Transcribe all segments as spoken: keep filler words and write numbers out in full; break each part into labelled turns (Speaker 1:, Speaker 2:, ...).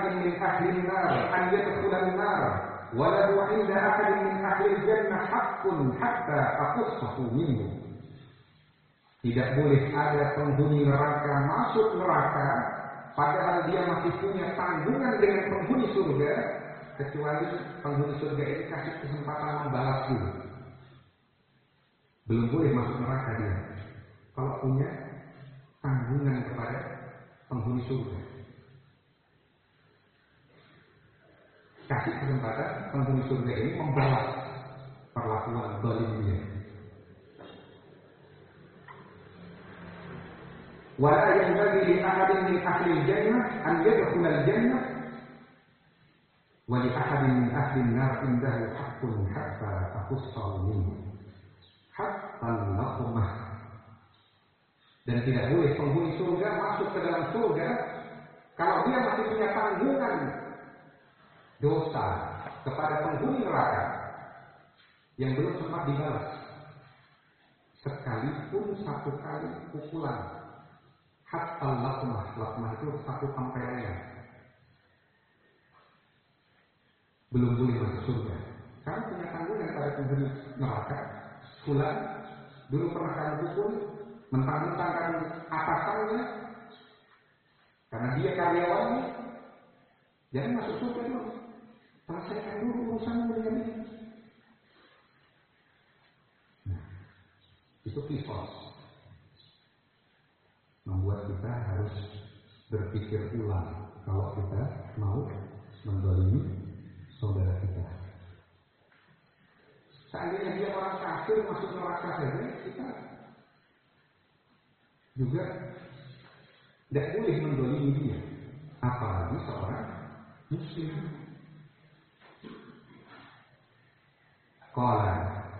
Speaker 1: ahadin min ahli an-nar an yadkhula an-nar wa lahu 'inda ahadin min ahli al-jannah haqqun hatta aqussahu minhu. Tidak boleh ada penghuni neraka masuk neraka padahal dia masih punya tanggungan dengan penghuni surga, kecuali penghuni surga ini kasih kesempatan membalas dulu. Belum boleh masuk neraka dia kalau punya tanggungan kepada penghuni surga. Kasih kesempatan penghuni surga ini membalas perlakuan zalim dia. Wala yanbaghi li ahadin min ahli al-jannah an yadkhula al-jannah wa li ahadin min ahli an-nar indahu haqqun hatta aqussahu minhu hatta al-laqmah. Dan tidak boleh penghuni surga masuk ke dalam surga kalau dia masih punya tanggungan dosa kepada penghuni neraka yang belum sempat dibalas, sekalipun satu kali pukulan. Hatta lakmah, lakmah itu satu tempelan. Belum boleh masuk surga. Kamu punya tanggungan pada penghuni neraka. Fulan dulu pernah kamu pukul, mentang-mentang kamu atasannya, karena dia karyawannya, jangan masuk surga dulu. Selesaikan dulu urusanmu dengan dia. Nah, itu kisos. Membuat kita harus berpikir ulang kalau kita mau mendolimi saudara kita. Seandainya dia orang kafir masuk neraka saja, kita juga tidak boleh mendolimi dia, apalagi seorang muslim. Qala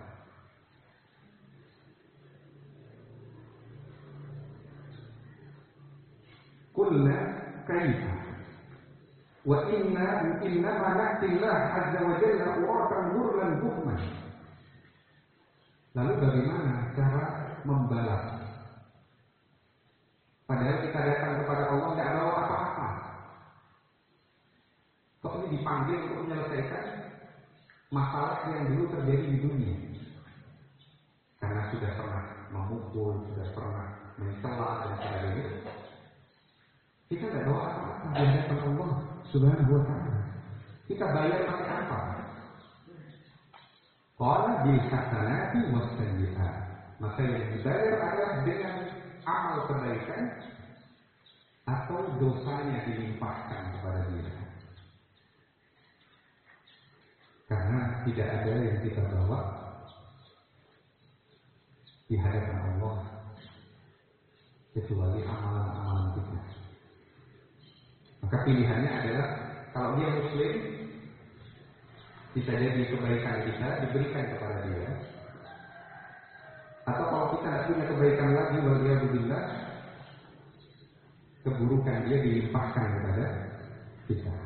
Speaker 1: Qulna kaifa wa inna innama na'ti Allah azza wa jalla uratan murlan buhman. Lalu bagaimana cara membalas? Padahal kita datang kepada Allah tidak bawa apa-apa. Kok ini dipanggil untuk menyelesaikan masalah yang dulu terjadi di dunia? Karena sudah pernah memukul, sudah pernah mencela dan sebagainya. Kita tidak bawa apa-apa di hadapan Allah Subhanahu wa ta'ala. Kita bayar pakai apa? Qala bil hasanati was sayyi'at. Maka yang dibayar adalah dengan amal kebaikan atau dosanya dilimpahkan kepada dia. Karena tidak ada yang kita bawa di hadapan Allah kecuali amalan-amalan kita. Maka pilihannya adalah kalau dia muslim, bisa jadi kebaikan kita diberikan kepada dia, atau kalau kita tidak punya kebaikan lagi, waliyadzubillah, keburukan dia dilimpahkan kepada kita.